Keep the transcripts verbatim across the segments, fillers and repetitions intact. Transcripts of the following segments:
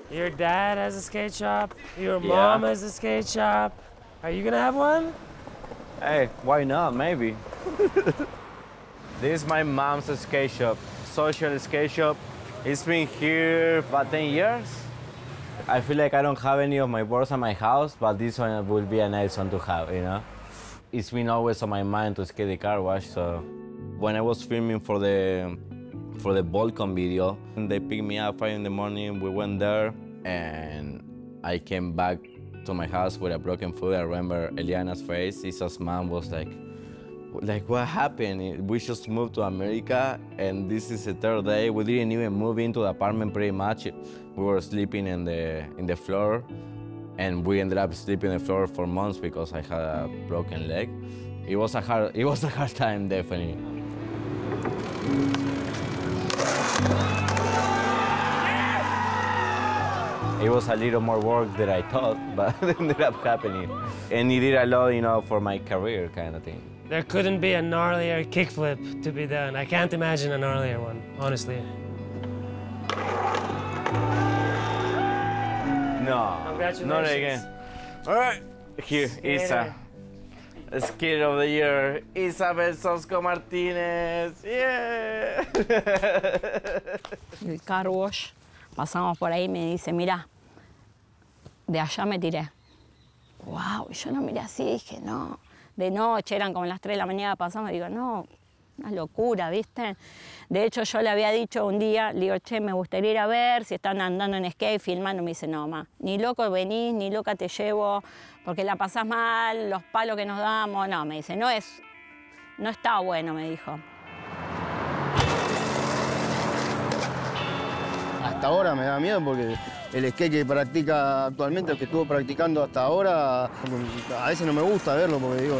Your dad has a skate shop. Your Yeah. mom has a skate shop. Are you gonna have one? Hey, why not? Maybe. This is my mom's skate shop, social skate shop. It's been here for ten years. I feel like I don't have any of my boards at my house, but this one will be a nice one to have, you know? It's been always on my mind to skate the car wash, so when I was filming for the for the Volcom video, they picked me up five in the morning, we went there, and I came back to my house with a broken foot. I remember Eliana's face. Isa's mom was like, like, what happened? We just moved to America, and this is the third day. We didn't even move into the apartment pretty much. We were sleeping in the, in the floor, and we ended up sleeping on the floor for months because I had a broken leg. It was a hard, it was a hard time, definitely. It was a little more work than I thought, but it ended up happening. And it did a lot, you know, for my career kind of thing. There couldn't be a gnarlier kickflip to be done. I can't imagine a gnarlier one, honestly. No, Congratulations. not again. All right, here, Isa. Skate of the Year, Isabel Sosco Martínez. Yeah. El car wash, pasamos por ahí y me dice, mira, de allá me tiré. Wow, yo no miré así, dije, no. De noche, eran como las tres de la mañana, pasamos, digo, no, una locura, ¿viste? De hecho, yo le había dicho un día, le digo, che, me gustaría ir a ver si están andando en skate, filmando. Me dice, no, ma, ni loco venís, ni loca te llevo, porque la pasás mal, los palos que nos damos. No, me dice, no es, no está bueno, me dijo. Hasta ahora me da miedo porque el skate que practica actualmente, el que estuvo practicando hasta ahora, a veces no me gusta verlo porque digo...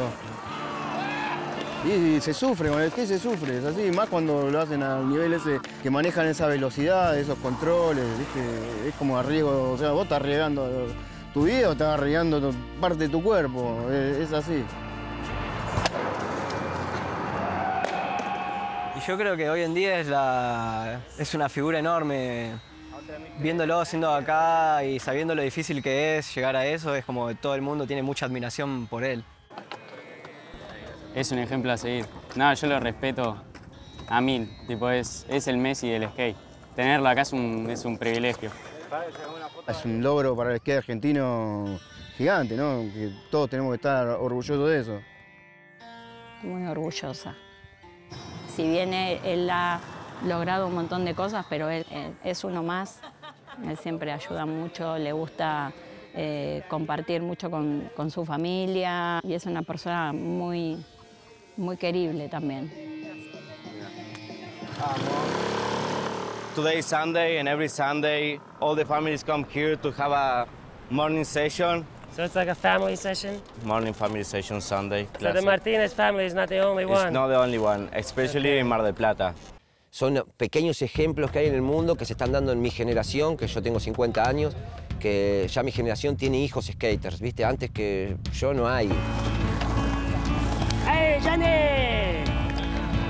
Y se sufre, con el skate se sufre, es así, más cuando lo hacen al nivel ese, que manejan esa velocidad, esos controles, ¿viste? Es como arriesgo, o sea, vos estás arriesgando tu vida o estás arriesgando tu, parte de tu cuerpo, es, es así. Y yo creo que hoy en día es, la, es una figura enorme. Viéndolo, siendo acá y sabiendo lo difícil que es llegar a eso, es como que todo el mundo tiene mucha admiración por él. Es un ejemplo a seguir. No, yo lo respeto a mil. Tipo, es, es el Messi del skate. Tenerlo acá es un, es un privilegio. Es un logro para el skate argentino gigante, ¿no? Que todos tenemos que estar orgullosos de eso. Muy orgullosa. Si bien él, él ha logrado un montón de cosas, pero él, él es uno más. Él siempre ayuda mucho, le gusta eh, compartir mucho con, con su familia y es una persona muy, muy querible también. Today is Sunday, and every Sunday, all the families come here to have a morning session. So it's like a family session? Morning family session Sunday. So classic. the Martinez family is not the only It's one? not the only one, especially Okay. in Mar del Plata. Son pequeños ejemplos que hay en el mundo que se están dando en mi generación, que yo tengo cincuenta años, que ya mi generación tiene hijos skaters, ¿viste? Antes que yo no hay. Hey, Jenny!